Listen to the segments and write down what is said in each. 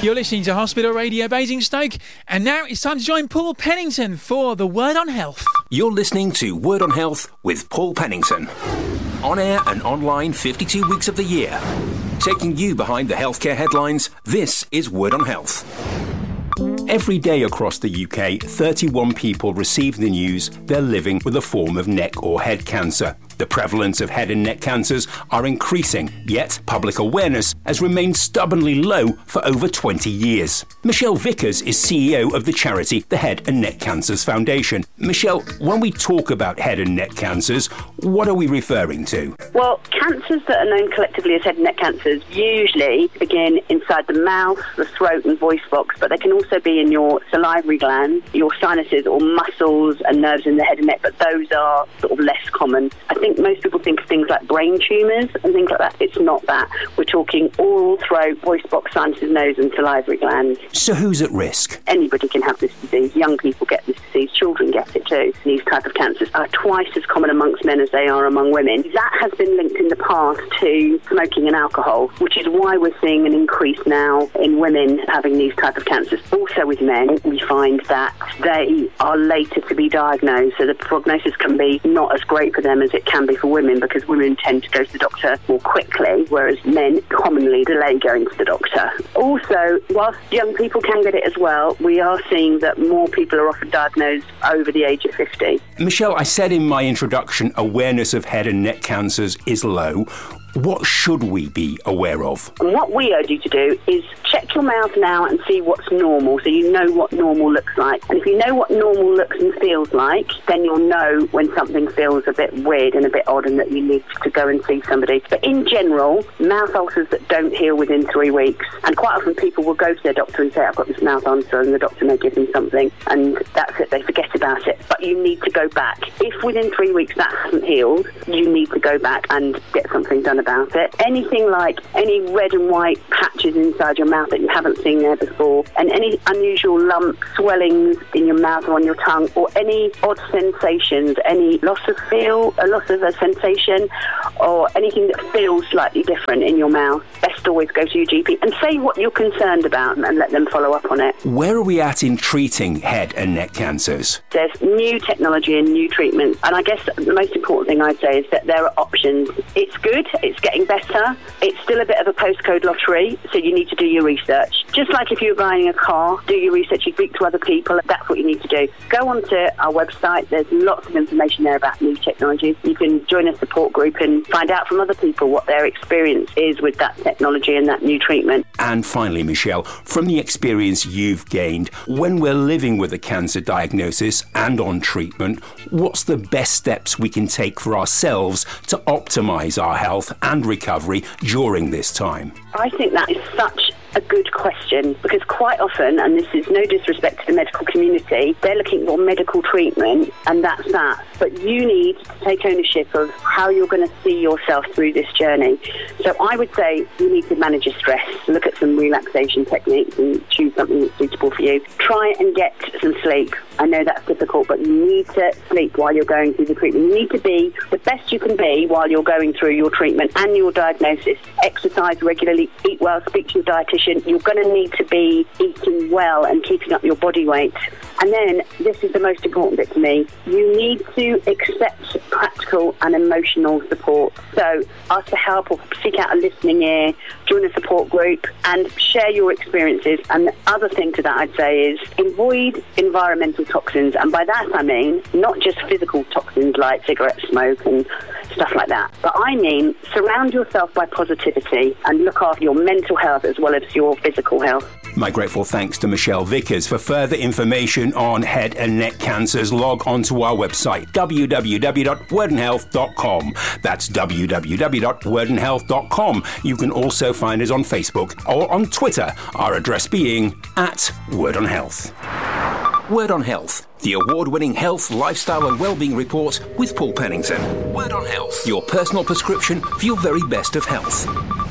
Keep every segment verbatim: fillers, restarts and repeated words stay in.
You're listening to Hospital Radio Basingstoke, and now it's time to join Paul Pennington for the Word on Health. You're listening to Word on Health with Paul Pennington. On air and online fifty-two weeks of the year. Taking you behind the healthcare headlines, this is Word on Health. Every day across the U K, thirty-one people receive the news they're living with a form of neck or head cancer. The prevalence of head and neck cancers are increasing, yet public awareness has remained stubbornly low for over twenty years. Michelle Vickers is C E O of the charity The Head and Neck Cancers Foundation. Michelle, when we talk about head and neck cancers, what are we referring to? Well, cancers that are known collectively as head and neck cancers usually begin inside the mouth, the throat and voice box, but they can also be in your salivary glands, your sinuses or muscles and nerves in the head and neck, but those are sort of less common. I think most people think of things like brain tumours and things like that. It's not that. We're talking oral, throat, voice box, sinuses, nose and salivary glands. So who's at risk? Anybody can have this disease. Young people get this disease. Children get it too. These type of cancers are twice as common amongst men as they are among women. That has been linked in the past to smoking and alcohol, which is why we're seeing an increase now in women having these type of cancers. Also with men, we find that they are later to be diagnosed, so the prognosis can be not as great for them as it can be for women, because women tend to go to the doctor more quickly, whereas men commonly delay going to the doctor. Also, whilst young people can get it as well, we are seeing that more people are often diagnosed over the age of fifty. Michelle, I said in my introduction, awareness of head and neck cancers is low. What should we be aware of? And what we urge you to do is check your mouth now and see what's normal, so you know what normal looks like. And if you know what normal looks and feels like, then you'll know when something feels a bit weird and a bit odd and that you need to go and see somebody. But in general, mouth ulcers that don't heal within three weeks, and quite often people will go to their doctor and say, I've got this mouth ulcer, and the doctor may give them something, and that's it, they forget about it. But you need to go back. If within three weeks that hasn't healed, you need to go back and get something done about it. Anything like any red and white patches inside your mouth that you haven't seen there before, and any unusual lumps, swellings in your mouth or on your tongue, or any odd sensations, any loss of feel, a loss of a sensation, or anything that feels slightly different in your mouth, best always go to your G P and say what you're concerned about and let them follow up on it. Where are we at in treating head and neck cancers? There's new technology and new treatments, and I guess the most important thing I'd say is that there are options. It's good, it's getting better, it's still a bit of a postcode lottery, so you need to do your research. Just like if you're buying a car, do your research, you speak to other people, that's what you need to do. Go onto our website, there's lots of information there about new technologies. You can join a support group and find out from other people what their experience is with that technology and that new treatment. And finally, Michelle, from the experience you've gained, when we're living with a cancer diagnosis and on treatment, what's the best steps we can take for ourselves to optimise our health and recovery during this time? I think that is such a good question, because quite often, and this is no disrespect to the medical community, they're looking for medical treatment and that's that. But you need to take ownership of how you're going to see yourself through this journey. So I would say you need to manage your stress, look at some relaxation techniques and choose something that's suitable for you. Try and get some sleep. I know that's difficult, but you need to sleep while you're going through the treatment. You need to be the best you can be while you're going through your treatment and your diagnosis. Exercise regularly, eat well, speak to your dietitian. You're going to need to be eating well and keeping up your body weight. And then, this is the most important bit to me, you need to accept practical and emotional support. So ask for help or seek out a listening ear, join a support group and share your experiences. And the other thing to that I'd say is avoid environmental toxins. And by that I mean not just physical toxins like cigarette smoke and stuff like that, but I mean surround yourself by positivity and look after your mental health as well as your physical health. My grateful thanks to Michelle Vickers. For further information on head and neck cancers, log on to our website, w w w dot worden health dot com. That's w w w dot worden health dot com. You can also find us on Facebook or on Twitter, our address being at Word on Health. Word on Health, the award-winning health, lifestyle and wellbeing report with Paul Pennington. Word on Health, your personal prescription for your very best of health.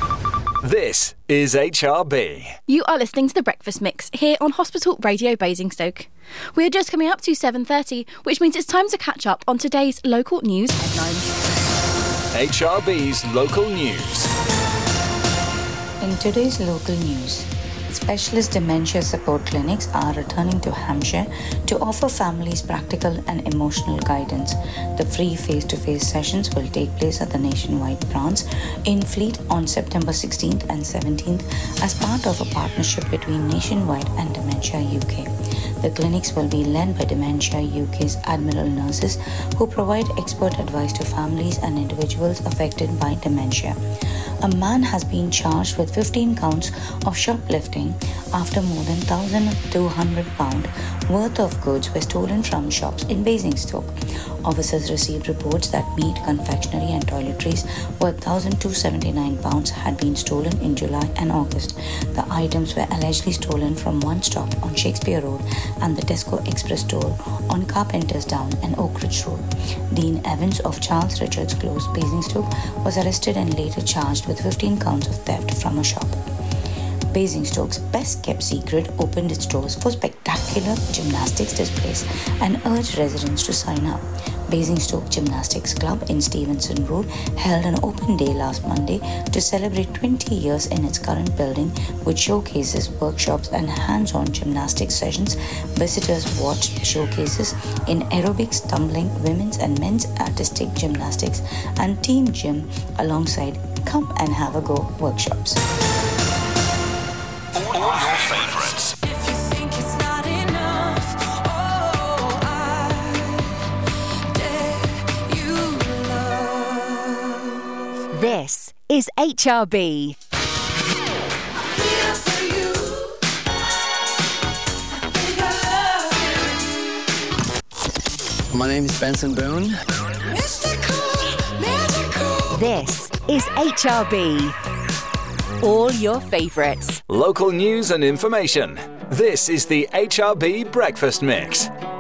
This is H R B. You are listening to The Breakfast Mix here on Hospital Radio Basingstoke. We are just coming up to seven thirty, which means it's time to catch up on today's local news headlines. H R B's local news. In today's local news, Specialist dementia support clinics are returning to Hampshire to offer families practical and emotional guidance. The free face-to-face sessions will take place at the Nationwide branch in Fleet on September sixteenth and seventeenth as part of a partnership between Nationwide and Dementia U K. The clinics will be led by Dementia U K's Admiral nurses who provide expert advice to families and individuals affected by dementia. A man has been charged with fifteen counts of shoplifting after more than one thousand two hundred pounds worth of goods were stolen from shops in Basingstoke. Officers received reports that meat, confectionery and toiletries worth one thousand two hundred seventy-nine pounds had been stolen in July and August. The items were allegedly stolen from one stop on Shakespeare Road and the Tesco Express store on Carpenters Down and Oak Ridge Road. Dean Evans of Charles Richards Close, Basingstoke, was arrested and later charged with fifteen counts of theft from a shop. Basingstoke's Best Kept Secret opened its doors for spectacular gymnastics displays and urged residents to sign up. Basingstoke Gymnastics Club in Stevenson Road held an open day last Monday to celebrate twenty years in its current building, which showcases workshops and hands-on gymnastics sessions. Visitors watched showcases in aerobics, tumbling, women's and men's artistic gymnastics and team gym alongside Come and Have a Go workshops. All your favourites. This is H R B. My name is Benson Boone. This is H R B. All your favourites. Local news and information. This is the H R B Breakfast Mix.